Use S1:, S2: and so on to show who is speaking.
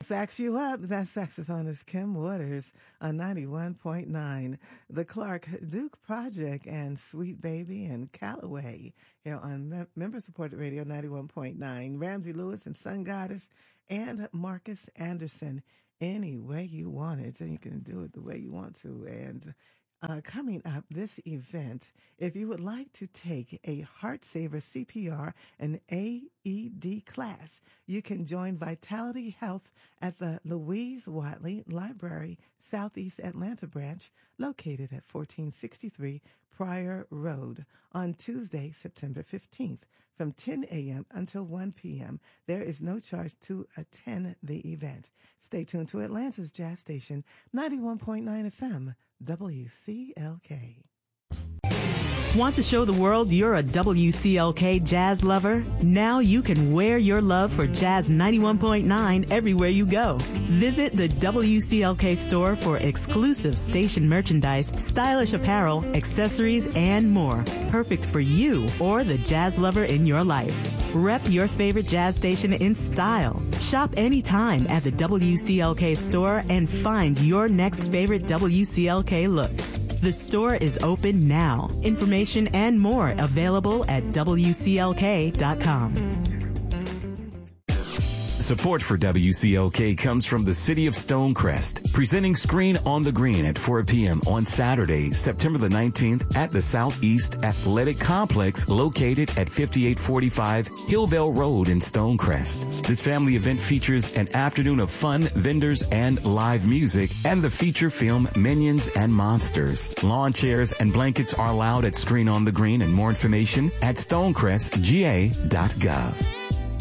S1: sax you up. That's saxophonist Kim Waters on 91.9. The Clark Duke Project and Sweet Baby and Callaway here on member-supported radio 91.9. Ramsey Lewis and Sun Goddess and Marcus Anderson. Any way you want it, and you can do it the way you want to. And coming up, this event, if you would like to take a Heart Saver CPR and AED class, you can join Vitality Health at the Louise Watley Library, Southeast Atlanta branch, located at 1463 Pryor Road on Tuesday, September 15th, from 10 a.m. until 1 p.m. There is no charge to attend the event. Stay tuned to Atlanta's Jazz Station, 91.9 FM, WCLK.
S2: Want to show the world you're a WCLK jazz lover? Now you can wear your love for Jazz 91.9 everywhere you go. Visit the WCLK store for exclusive station merchandise, stylish apparel, accessories, and more. Perfect for you or the jazz lover in your life. Rep your favorite jazz station in style. Shop anytime at the WCLK store and find your next favorite WCLK look. The store is open now. Information and more available at WCLK.com.
S3: Support for WCLK comes from the City of Stonecrest, presenting Screen on the Green at 4 p.m. on Saturday, September the 19th at the Southeast Athletic Complex located at 5845 Hillvale Road in Stonecrest. This family event features an afternoon of fun, vendors, and live music, and the feature film Minions and Monsters. Lawn chairs and blankets are allowed at Screen on the Green, and more information at stonecrestga.gov.